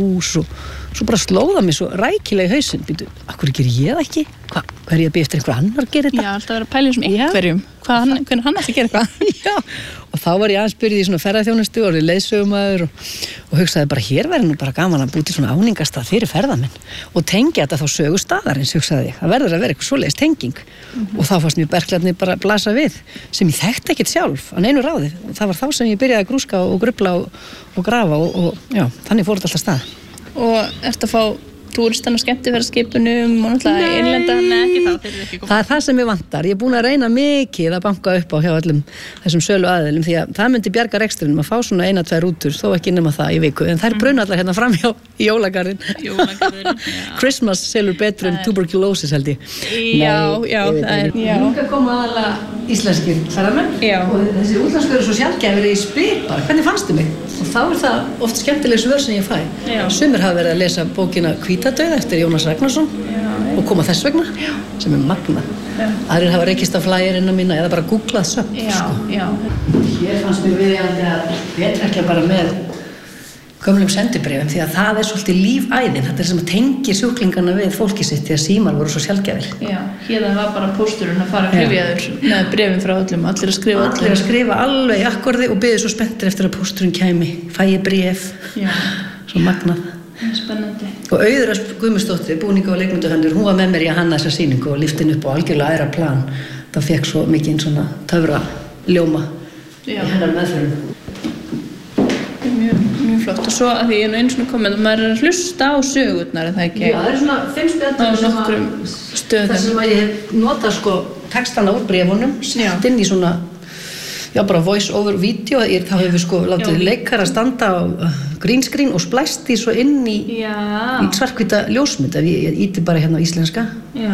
hús og svo bara slóða mig svo rækilega í hausinn. Býtu, af hverju ger ég það ekki? Hvað er ég að bíða eftir einhver annar að gera þetta? Já, alltaf vera að pæla í þessum einhverjum. Hvernig hann ætti að gera eitthvað? Já, og þá var ég aðeins byrjuð í svona ferðaþjónustu og leiðsögumaður og hugsaði bara, hér væri nú bara gaman að búti svona áningarstað fyrir ferðamenn og tengja þetta þá sögustaðarins, hugsaði ég. Það verður að vera eitthvað svoleiðis tenging. Og þá fannst mér berklarnir bara blasa við, sem ég þekkti ekkert sjálf, á neinu ráði. Og það var þá sem ég byrjaði að grúska og grufla og grafa og já, þannig fór þetta alltaf stað. Og ertu að fá túristan og skemmtiferðaskipunum og náttúrulega innlenda, ekki þá, þeir eru ekki góð. Það er það sem ég vantar. Ég er búin að reyna mikið að banka upp á hjá öllum þessum sölu aðilum því að það myndi bjarga rekstrinum að fá svona 1-2 rútur, þó ekki nema það í viku. En þær bruna allar hérna fram hjá í jólagarðin. Christmas selur betur en tuberculosis held ég. Já, það er. Núna koma aðalega íslenskir ferðamenn og þessi útlandskör eru svo sjaldgæfir í spipar. Hvernig fannstu mig? Og þá er það oft skemmtileg svör sem ég fæ. Sumir hafa verið að lesa bókina Hvítadauða eftir Jónas Ragnarsson og koma þess vegna, sem er magnað. Aðrir hafa rekist á flyerina mína eða bara googlað söfn. Hér fannst mér viðeigandi að betrekja bara með gömlum sendibréfum því að það er svolítið lífæðin. Þetta er sem að tengja sjúklingana við fólki sitt því að símar voru svo sjaldgæfir. Já, hérna var bara pósturinn að fara hrifjaður með bréfum frá öllum, allir að skrifa alveg í akkorði og biðu svo spenntir eftir að pósturinn kæmi. Fæ ég bréf, svo magnað. Spennandi. Og Auður Guðmundsdóttir, búninga- og leikmyndahönnuður, hún var með mér í að hanna þessa sýningu og lyfti upp á algjörlega æðra plan. Það fékk svo mikið svona töfra ljóma í hennar meðferðum. Mjög flott. Og svo að því ég einu svona komið að maður er að hlusta á sögurnar, er það ekki? Já, það er svona 5 spjallir þar sem að ég nota sko textana úr bréfunum, sett inn í svona bara voice over video, þá hefur við sko látið leikara standa á green screen og splæst því svo inn í svarthvíta ljósmynd, ef ég íti bara hérna á íslenska. Nú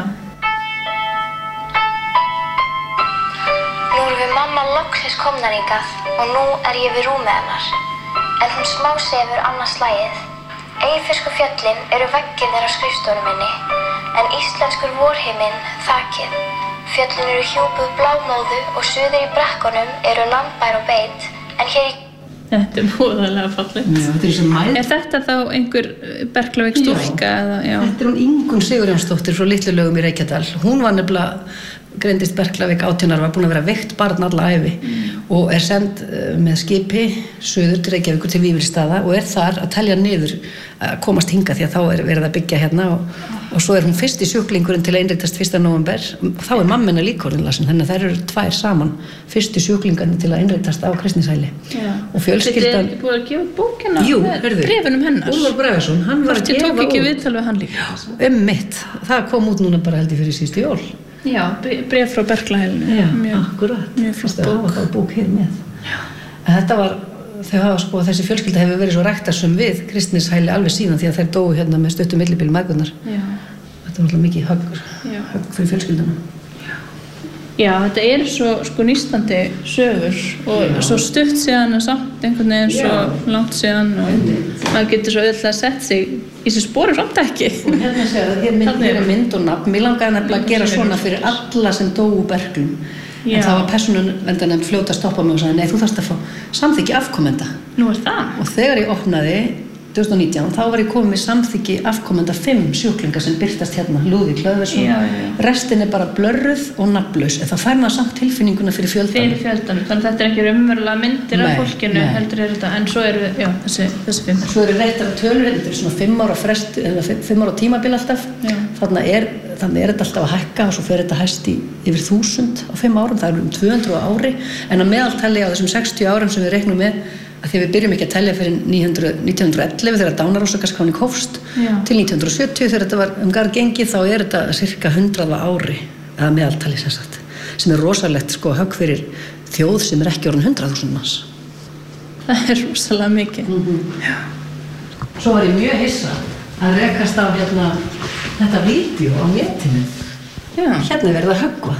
erum við mamma loksins komnar hingað og nú er ég við rúmið hennar. En hún smásefur annað slagið. Eyfirskar fjöllin eru veggirnir á skrifstofunni minni, en íslenskur vorhiminn þakið. Fjöllin eru hjúpuð blámóðu og suður í brekkunum eru lambær og beit, en hér í... Þetta er voðalega fallegt. Er þetta þá einhver Berklavík stúlka? Þetta er hún Ingunn Sigurjónsdóttir frá Litlulögum í Reykjadal. Hún var nefnilega greindist Berklavík 18 ára, var búin að vera veikt barn alla ævi og er send með skipi suður til Reykjavíkur til Vífilsstaða og er þar að telja niður að komast hingað því að þá er verið að byggja hérna og svo er hún fyrsti sjúklingurinn til að innritast 1. nóvember. Þá er mammina líka orðin lasin, þannig að þær eru 2 saman fyrstu sjúklingarnir til að innritast á Kristneshæli. Og fjölskyldan... Þetta er búið að gefa bókina með bréfunum hennar. Úlfar Bragason, hann var að gefa tók ekki viðtal við hann líka. Mitt, það kom út núna bara held ég fyrir síðustu jól. Já, bréf frá Berklahælinu. Já, akkurat. Mjög flott bók. Það var bók hér með. Þetta var, þau hafa sko, þessi fjölskylda hefur verið svo ræktarsöm við Kristneshæli alveg síðan því að þær dóu hérna með stuttum millibili mæðgurnar. Þetta var náttúrulega mikið högg fyrir fjölskylduna. Já, þetta er svo sko nístandi sögur og svo stutt síðan og samt einhvern veginn svo langt síðan og maður getur svo auðvitað að setja sig í þessu sporum samt ekki. Og hérna segja það, hér er mynd og nafn. Mér langaði nefnilega að gera svona fyrir alla sem dóu berklum. En það var persónuverndar fljóta að stoppa mig og sagði, nei, þú þarft að fá samþykki afkomenda. Nú er það? Og þegar ég opnaði 2019, þá var ég komið með samþykki afkomenda 5 sjúklingar sem birtast hérna, Lúðvík Hlöðversson. Restin er bara blörruð og nafnlaus, en þá fær maður samt tilfinninguna fyrir fjöldanum. Fyrir fjöldanum, þannig að þetta er ekki raunverulega myndir af fólkinu, heldur er þetta, en svo eru, þessi 5. Svo eru reyttar tölur, þetta er svona 5 ára frest, eða 5 ára tímabil alltaf. Þannig er þetta alltaf að hækka og svo fer þetta hæst í yfir 1000 á 5 árum, það eru 200 á ári, en að meðaltali á þessum 60 árum sem við reiknum með, að því við byrjum ekki að telja fyrir 1911 þegar dánarorsakaskráning hófst til 1970 þegar þetta var garð gengið, þá er þetta cirka 100 á ári eða meðaltali sem er rosalegt sko högg fyrir þjóð sem er ekki orðin 100.000 manns. Það er rosalega mikið. Svo var ég mjög hissa að rekast á þetta vídeó á netinu. Hérna er verið að höggva.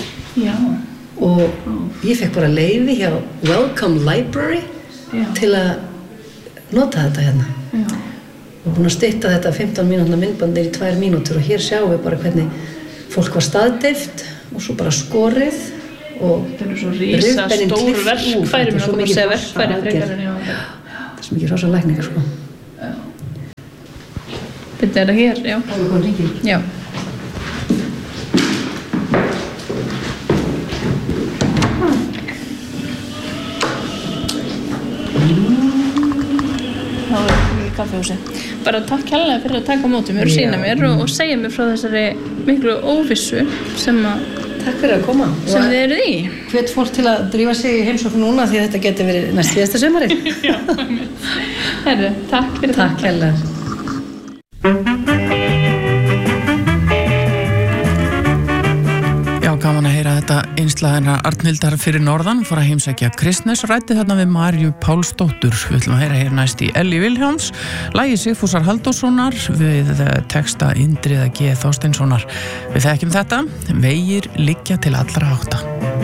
Og ég fekk bara leyfi hjá Welcome Library til að nota þetta hérna. Og búin að stytta þetta 15 mínútna myndbandir í 2 mínútur og hér sjáum við bara hvernig fólk var staðdeyft og svo bara skorið og þetta er svo rísa stór verkfæri, mér langar að segja verkfæri frekar en það er svo mikið rosa lækningar sko. Þetta það hér, já. Það komið hringing. Já. Þá við í kaffihúsi. Bara takk kærlega fyrir að taka á móti mér og sýna mér og segja mér frá þessari miklu óvissu sem Takk fyrir að koma. Sem þið eruð í. Hvet fólk til að drífa sig í heimsókn núna því að þetta geti verið næst síðasta sumarið. Já, herru, takk fyrir Takk kærlega. Gaman að heyra þetta innslag hennar Arnhildar fyrir norðan, fór að heimsækja Kristnes, ræddi þarna við Marju Pálsdóttur. Við ætlum að heyra hér næst í Elli Vilhjálms, lagi Sigfúsar Halldórssonar við texta Indriða G. Þorsteinssonar. Við þekkjum þetta, vegir liggja til allra átta.